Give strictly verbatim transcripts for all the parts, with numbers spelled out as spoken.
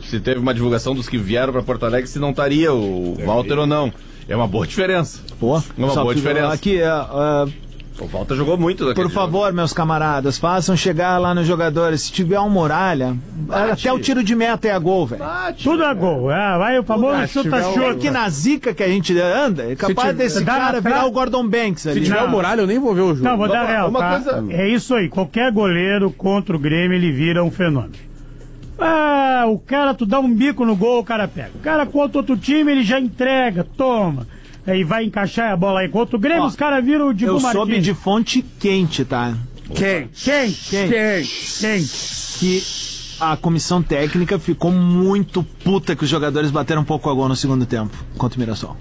se teve uma divulgação dos que vieram pra Porto Alegre, se não estaria o Deve Walter ir. ou não. É uma boa diferença. Pô, é uma boa diferença. Aqui, uh, uh, o Walter jogou muito daquele Por favor, jogo. meus camaradas, façam chegar lá nos jogadores. Se tiver um Muralha, Bate. até o tiro de meta é a gol, velho. Tudo é gol. É, vai o famoso chuta-chuta. É que na zica que a gente anda, é capaz tiver, desse cara virar pra... o Gordon Banks ali. Se tiver não. o Muralha, eu nem vou ver o jogo. Não, vou dar real, uma tá? coisa... É isso aí. Qualquer goleiro contra o Grêmio, ele vira um fenômeno. Ah, o cara, tu dá um bico no gol, o cara pega. O cara contra outro time, ele já entrega, toma. Aí vai encaixar a bola aí contra o Grêmio, Ó, os caras viram o Dibu Eu Martins. soube de fonte quente, tá? Quente. Quente. Quente. Quente. Que a comissão técnica ficou muito puta que os jogadores bateram um pouco a gol no segundo tempo contra o Mirassol.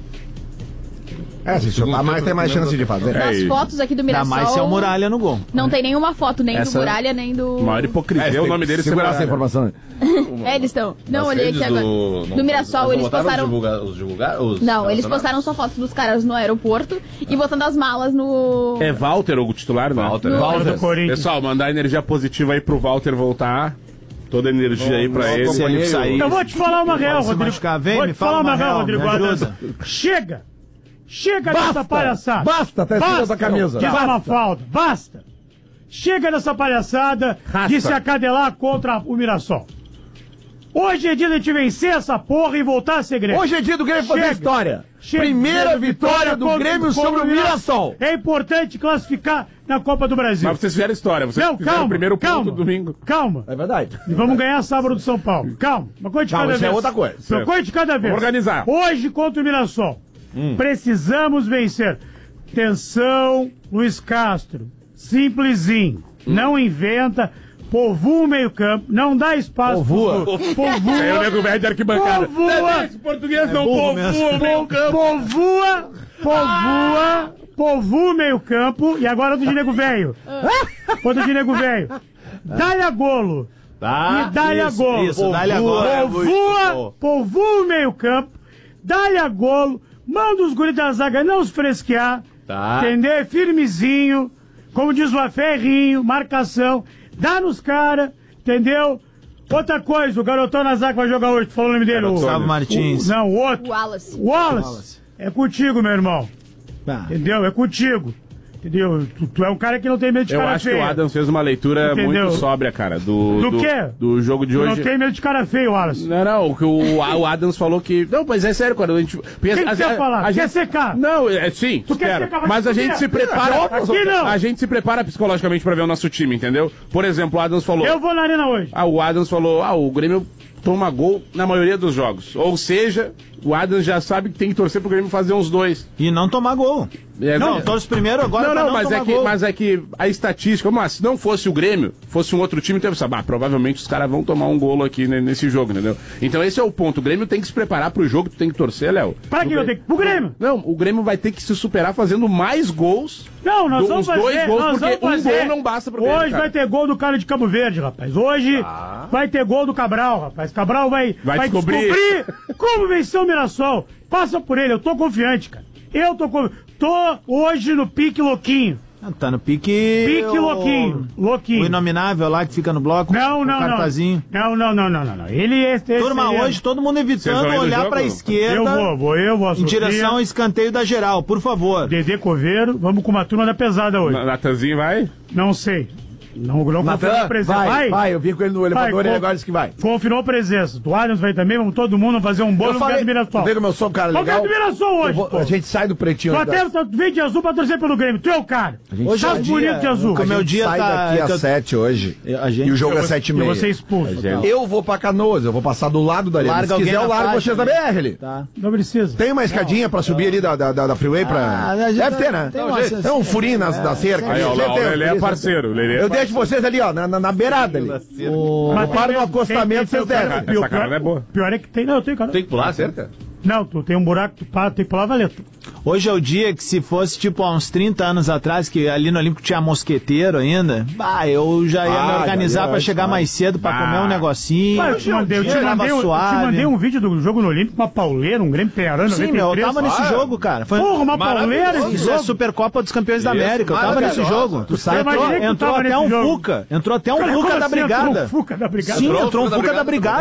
É, se chutar mais, tem mais chance de fazer. Nas é fotos aqui do Mirassol... Dá mais se é o Muralha no gol. Não é. tem nenhuma foto, nem Essa do Muralha, nem do... Maior hipocrisia, é, o nome dele segurar essa informação. É, eles estão... Não, olhei aqui agora. Do, não, do Mirassol, não eles postaram... Os divulga, os divulga, os não, eles postaram só fotos dos caras no aeroporto e botando as malas no... É Walter o titular, né? Walter. No... Walter. Walter. Pessoal, mandar energia positiva aí pro Walter voltar. Toda a energia Bom, aí pra ele. Se ele sair, eu vou te falar uma real, Rodrigo. Machucar, vem, vou me te falar uma real, Rodrigo. Ajuda. Chega! Chega basta, dessa palhaçada! Basta, tá escrito essa camisa. Diz a Mafalda, basta! Chega dessa palhaçada Raça. de se acadelar contra o Mirassol. Hoje é dia de a gente vencer essa porra e voltar a ser Grêmio. Hoje é dia do Grêmio fazer história. Chega. Primeira vitória do contra, Grêmio sobre o Mirassol. É importante classificar na Copa do Brasil. Mas vocês fizeram história, vocês Não, fizeram calma, o primeiro calma, ponto domingo. Calma. É verdade. E vamos ganhar sábado do São Paulo. Calma, uma coisa de Calma, cada isso vez. é outra coisa. Uma coisa de cada vez. Vamos organizar. Hoje contra o Mirassol. Hum. Precisamos vencer. Atenção, Luiz Castro. Simplesinho. Hum. Não inventa. Povoa o meio campo. Não dá espaço. Povoa. Povoa. Aí o nego velho de arquibancada. Povoa. Esse português é não povoa o meio campo. Povoa. Povoa. Povoa o meio campo. E agora do de nego velho. Outro de nego velho. Dá-lhe a golo. Tá. E dá-lhe a golo. Isso, dá-lhe a golo. Povoa. Povoa o meio campo. Dá-lhe a golo. Manda os guris da zaga não se fresquear. Tá. Entender? Firmezinho. Como diz o Aferrinho. Marcação. Dá nos caras. Entendeu? Outra coisa. O garotão na zaga vai jogar hoje. Tu falou o nome dele? O Gustavo Martins. O, não, o outro. Wallace. Wallace. Wallace. É contigo, meu irmão. Tá. Entendeu? É contigo. Entendeu? Tu, tu é um cara que não tem medo de Eu cara acho feia. que o Adams fez uma leitura Entendeu? muito sóbria, cara. Do, Do do quê? Do jogo de Tu hoje. não tem medo de cara feio, Wallace. Não, não, o que o, o Adams falou que... Não, mas é sério, cara. A gente... O que que você quer falar? A Quer gente... secar? Não, é, sim, Tu quer espero. secar? Vai Mas te a gente fuder. se prepara... Aqui não. A gente se prepara psicologicamente pra ver o nosso time, entendeu? Por exemplo, o Adams falou... Eu vou na arena hoje. Ah, o Adams falou... Ah, o Grêmio toma gol na maioria dos jogos. Ou seja, o Adams já sabe que tem que torcer pro Grêmio fazer uns dois. E não tomar gol. É, não, torce primeiro agora não, pra não, não mas tomar é que, gol. mas é que a estatística, mas se não fosse o Grêmio, fosse um outro time, então você, ah, provavelmente os caras vão tomar um golo aqui nesse jogo, entendeu? Então esse é o ponto. O Grêmio tem que se preparar pro jogo, tu tem que torcer, Léo. Pra que eu tenho que... Pro Grêmio. Não, o Grêmio vai ter que se superar fazendo mais gols. Não, nós do, vamos os dois fazer, gols, nós porque vamos um fazer. gol não basta pro Grêmio, Hoje cara. vai ter gol do cara de Cabo Verde, rapaz. Hoje ah. vai ter gol do Cabral, rapaz. Cabral vai, vai, vai descobrir. descobrir como vencer o Mirassol. Passa por ele, eu tô confiante, cara. Eu tô confiante. Tô hoje no pique louquinho. Tá no pique... Pique o... louquinho, louquinho. O inominável lá que fica no bloco. Não, não, o cartazinho. não. Não, não, não, não, não. Ele é... Turma, hoje todo mundo evitando olhar pra esquerda. Eu vou, vou, eu vou. Em direção ao escanteio da geral, por favor. Dedê Coveiro, vamos com uma turma da pesada hoje. Natanzinho vai? Não sei. Não, não confirmou presença. Vai, vai, vai, eu vi com ele no elevador e ele agora disse que vai. Confirmou presença. Do Adams vai também, vamos todo mundo fazer um bolo no lugar do Mirassol. Vê como eu sou um cara legal. Eu quero do Mirassol hoje, vou, pô. A gente sai do pretinho. Tu até da... vem de azul pra torcer pelo Grêmio. Tu é o cara. Hoje tá bonito de azul. O meu dia sai tá... daqui às eu... sete hoje. A gente... E o jogo eu é sete e meia. Eu vou ser expulso. Eu vou pra Canoas, eu vou passar do lado da arena. Larga Se quiser, eu largo faixa, vocês da B R ali. Tá. Não precisa. Tem uma escadinha pra subir ali da, da, da freeway pra... Ah, Deve ter, né? Tem uma... É um furinho nas, da cerca. Aí, ó, o Lelê é parceiro. Eu deixo vocês ali, ó, na, na, na beirada ali. O... Mas para no acostamento, vocês descem. Essa cara não é boa. Pior é que tem... Não, eu tenho cara. Tem que pular a cerca? Não, tu tem um buraco, tu para, tem que pular valeta. Hoje é o dia que se fosse tipo há uns trinta anos atrás, que ali no Olímpico tinha mosqueteiro ainda, bah, eu já ia ah, me organizar pra chegar vai. mais cedo pra ah. comer um negocinho. Mas eu te mandei, eu te mandei, eu te mandei um vídeo do jogo no Olímpico, uma pauleira, um Grêmio Pearano. Sim, meu, eu tava nesse ah, jogo, cara. Foi... Porra, uma pauleira esse Isso jogo. é Supercopa dos Campeões da América, eu tava nesse jogo. Tu sabe, entrou, entrou até um Fuca, entrou até um Fuca da Brigada. Fuca da Brigada. Sim, entrou um Fuca da Brigada.